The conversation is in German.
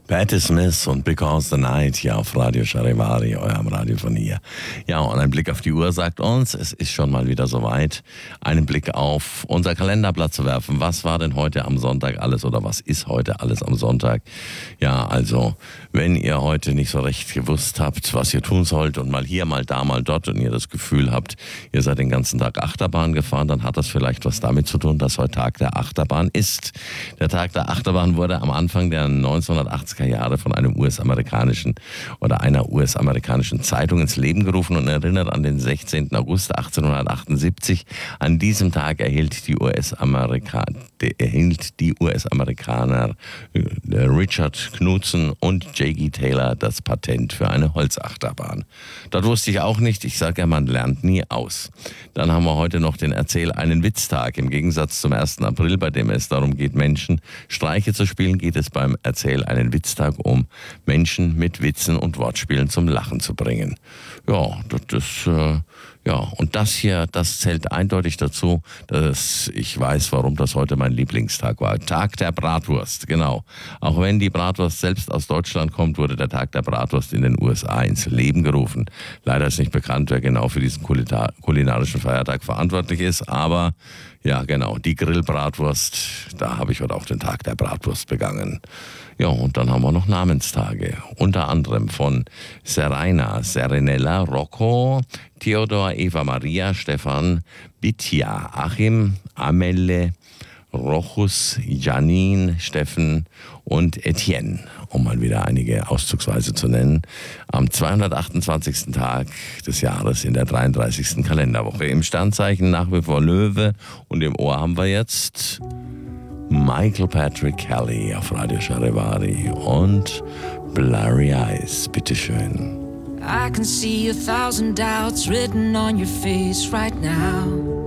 Patti Smith und Because the Night hier auf Radio Charivari, eurem Radio von hier. Ja, und ein Blick auf die Uhr sagt uns, es ist schon mal wieder soweit, einen Blick auf unser Kalenderblatt zu werfen. Was war denn heute am Sonntag alles oder was ist heute alles am Sonntag? Ja, also, wenn ihr heute nicht so recht gewusst habt, was ihr tun sollt und mal hier, mal da, mal dort und ihr das Gefühl habt, ihr seid den ganzen Tag Achterbahn gefahren, dann hat das vielleicht was damit zu tun, dass heute Tag der Achterbahn ist. Der Tag der Achterbahn wurde am Anfang der 1980er Jahre von einer US-amerikanischen Zeitung ins Leben gerufen und erinnert an den 16. August 1878. An diesem Tag erhielt die US-Amerikaner Richard Knudsen und J.G. Taylor das Patent für eine Holzachterbahn. Das wusste ich auch nicht. Ich sage ja, man lernt nie aus. Dann haben wir heute noch den Erzähl einen Witztag. Im Gegensatz zum 1. April, bei dem es darum geht, Menschen Streiche zu spielen, geht es beim Erzähl einen Witztag um Menschen mit Witzen und Wortspielen zum Lachen zu bringen. Ja, und das hier, das zählt eindeutig dazu, dass ich weiß, warum das heute mein Lieblingstag war. Tag der Bratwurst, genau. Auch wenn die Bratwurst selbst aus Deutschland kommt, wurde der Tag der Bratwurst in den USA ins Leben gerufen. Leider ist nicht bekannt, wer genau für diesen kulinarischen Feiertag verantwortlich ist, aber ja, genau, die Grillbratwurst, da habe ich heute auch den Tag der Bratwurst begangen. Ja, und dann haben wir noch Namenstage, unter anderem von Serena, Serenella, Rocco, Theodor, Eva Maria, Stefan, Bitja, Achim, Amelle, Rochus, Janine, Steffen und Etienne, um mal wieder einige auszugsweise zu nennen, am 228. Tag des Jahres in der 33. Kalenderwoche. Im Sternzeichen nach wie vor Löwe und im Ohr haben wir jetzt Michael Patrick Kelly auf Radio Charivari und Blurry Eyes. Bitteschön. I can see 1,000 doubts written on your face right now.